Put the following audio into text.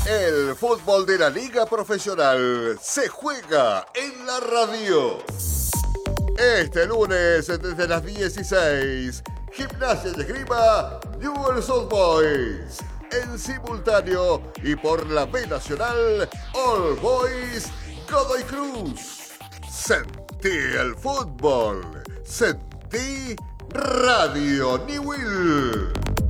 El fútbol de la liga profesional se juega en la radio. Este lunes desde las 16, Gimnasia y Esgrima Newell's Old Boys. En simultáneo y por la B Nacional, All Boys Godoy Cruz. Sentí el fútbol. Sentí Radio Newell.